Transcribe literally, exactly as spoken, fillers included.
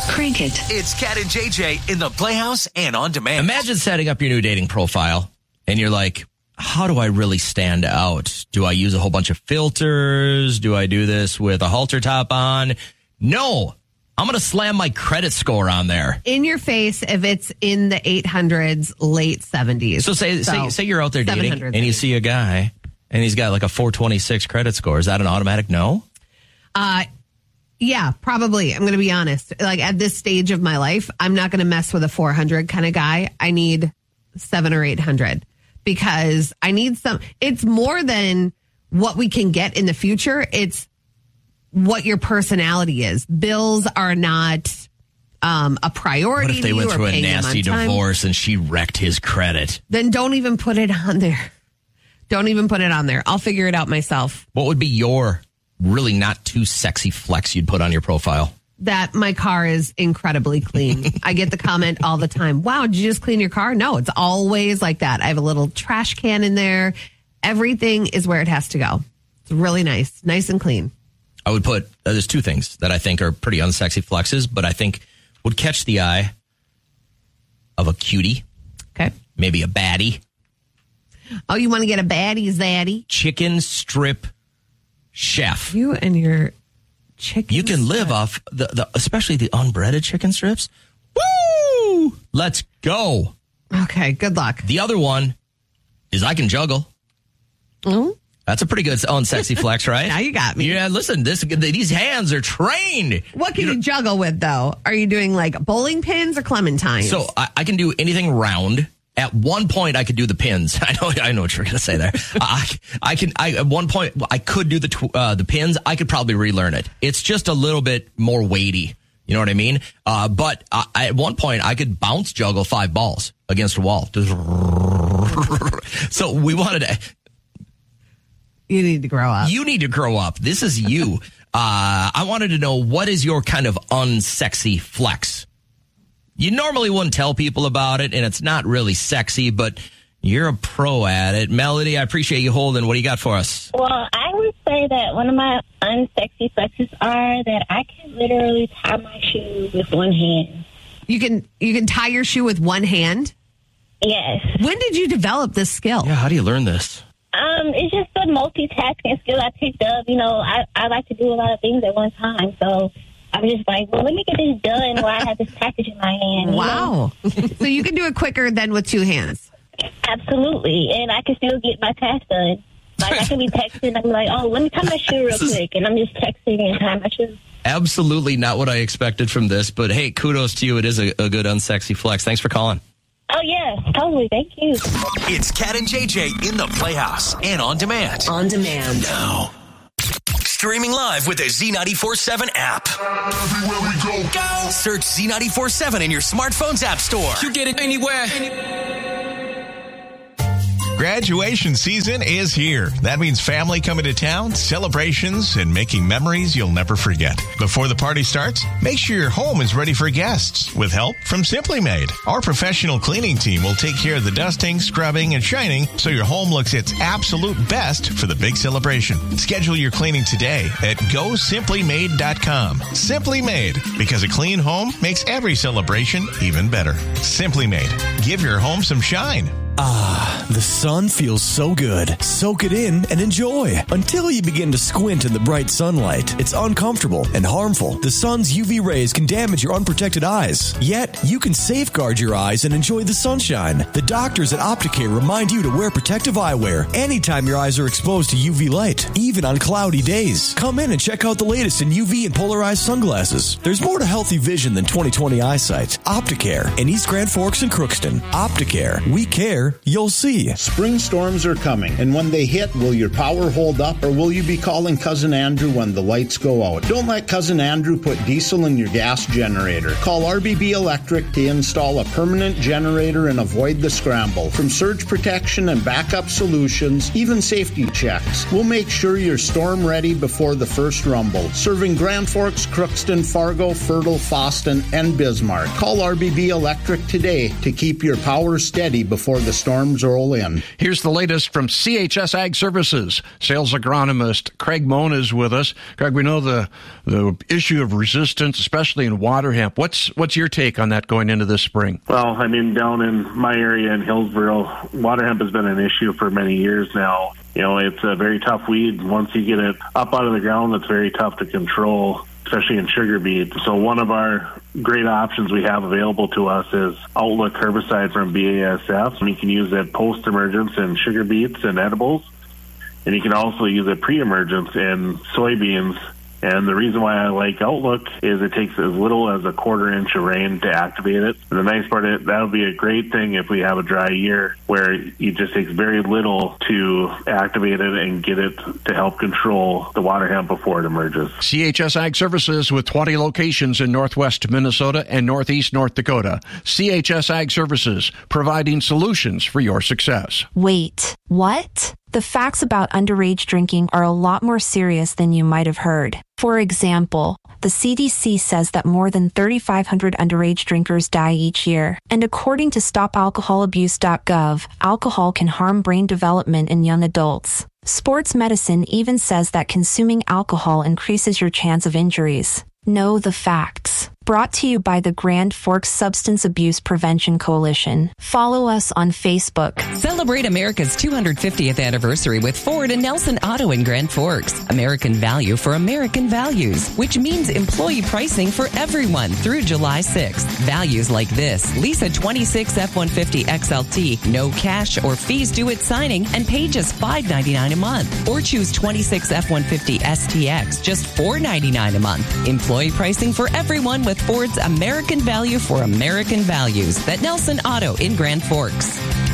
Crank it. It's Cat and J J in the Playhouse and on demand. Imagine setting up your new dating profile and you're like, how do I really stand out? Do I use a whole bunch of filters? Do I do this with a halter top on? No, I'm going to slam my credit score on there. In your face if it's in the eight hundreds, late seventies. So say so say, say you're out there dating and you see a guy and he's got like a four twenty-six credit score. Is that an automatic no? Uh, yeah, probably. I'm going to be honest. Like at this stage of my life, I'm not going to mess with a four hundred kind of guy. I need seven or eight hundred because I need some. It's more than what we can get in the future. It's what your personality is. Bills are not um, a priority. What if they went through a nasty divorce and she wrecked his credit? Then don't even put it on there. Don't even put it on there. I'll figure it out myself. What would be your really not too sexy flex you'd put on your profile? That my car is incredibly clean. I get the comment all the time. Wow, did you just clean your car? No, it's always like that. I have a little trash can in there. Everything is where it has to go. It's really nice. Nice and clean. I would put, uh, there's two things that I think are pretty unsexy flexes, but I think would catch the eye of a cutie. Okay. Maybe a baddie. Oh, you want to get a baddie, zaddy? Chicken strip chef. You and your chicken You can strip. live off, the, the especially the unbreaded chicken strips. Woo! Let's go. Okay, good luck. The other one is I can juggle. Mm-hmm. That's a pretty good unsexy flex, right? Now you got me. Yeah, listen, this these hands are trained. What can you, you know, juggle with, though? Are you doing like bowling pins or clementines? So I, I can do anything round. At one point, I could do the pins. I know, I know what you're going to say there. I, I can. I at one point, I could do the tw- uh, the pins. I could probably relearn it. It's just a little bit more weighty. You know what I mean? Uh, but I, I, at one point, I could bounce juggle five balls against a wall. So we wanted to. You need to grow up. You need to grow up. This is you. uh, I wanted to know, what is your kind of unsexy flex? You normally wouldn't tell people about it, and it's not really sexy, but you're a pro at it. Melody, I appreciate you holding. What do you got for us? Well, I would say that one of my unsexy flexes are that I can literally tie my shoe with one hand. You can you can tie your shoe with one hand? Yes. When did you develop this skill? Yeah, how do you learn this? Um, it's just a multitasking skill I picked up. You know, I, I like to do a lot of things at one time, so I was just like, well, let me get this done while I have this package in my hand. Wow. You know? So you can do it quicker than with two hands. Absolutely. And I can still get my task done. Like, I can be texting, I'm like, oh, let me tie my shoe real quick. And I'm just texting and tie my shoe. Absolutely not what I expected from this, but hey, kudos to you. It is a, a good unsexy flex. Thanks for calling. Oh, yeah, totally. Thank you. It's Cat and J J in the Playhouse and on demand. On demand. Now. Streaming live with the Z ninety-four seven app. Everywhere we go. Go. Search Z ninety-four seven in your smartphone's app store. You get it anywhere. Graduation season is here. That means family coming to town, celebrations, and making memories you'll never forget. Before the party starts, make sure your home is ready for guests with help from Simply Made. Our professional cleaning team will take care of the dusting, scrubbing, and shining so your home looks its absolute best for the big celebration. Schedule your cleaning today at go simply made dot com. Simply Made, because a clean home makes every celebration even better. Simply Made. Give your home some shine. Ah, the sun feels so good. Soak it in and enjoy until you begin to squint in the bright sunlight. It's uncomfortable and harmful. The sun's U V rays can damage your unprotected eyes. Yet, you can safeguard your eyes and enjoy the sunshine. The doctors at Opticare remind you to wear protective eyewear anytime your eyes are exposed to U V light, even on cloudy days. Come in and check out the latest in U V and polarized sunglasses. There's more to healthy vision than twenty twenty eyesight. Opticare in East Grand Forks and Crookston. Opticare. We care. You'll see. Spring storms are coming, and when they hit, will your power hold up, or will you be calling Cousin Andrew when the lights go out? Don't let Cousin Andrew put diesel in your gas generator. Call R B B Electric to install a permanent generator and avoid the scramble. From surge protection and backup solutions, even safety checks, we'll make sure you're storm ready before the first rumble. Serving Grand Forks, Crookston, Fargo, Fertile, Foston, and Bismarck. Call R B B Electric today to keep your power steady before the storms roll roll in. Here's the latest from C H S Ag Services. Sales agronomist Craig Moan is with us. Craig, we know the the issue of resistance, especially in water hemp. What's what's your take on that going into this spring? Well, I mean, down in my area in Hillsboro, water hemp has been an issue for many years now. You know, it's a very tough weed. Once you get it up out of the ground, it's very tough to control, especially in sugar beet. So one of our great options we have available to us is Outlook herbicide from B A S F. And you can use it post-emergence in sugar beets and edibles. And you can also use it pre-emergence in soybeans. And the reason why I like Outlook is it takes as little as a quarter inch of rain to activate it. And the nice part is that would be a great thing if we have a dry year where it just takes very little to activate it and get it to help control the water hemp before it emerges. C H S Ag Services with twenty locations in northwest Minnesota and northeast North Dakota. C H S Ag Services, providing solutions for your success. Wait, what? The facts about underage drinking are a lot more serious than you might have heard. For example, the C D C says that more than three thousand five hundred underage drinkers die each year. And according to stop alcohol abuse dot gov, alcohol can harm brain development in young adults. Sports medicine even says that consuming alcohol increases your chance of injuries. Know the facts. Brought to you by the Grand Forks Substance Abuse Prevention Coalition. Follow us on Facebook. Celebrate America's two hundred fiftieth anniversary with Ford and Nelson Auto in Grand Forks. American value for American values, which means employee pricing for everyone through July sixth. Values like this: lease a twenty-six F one fifty X L T, no cash or fees due at signing, and pay just five ninety-nine a month. Or choose twenty-six F one fifty S T X, just four ninety-nine a month. Employee pricing for everyone with Ford's American value for American values. That Nelson Auto in Grand Forks.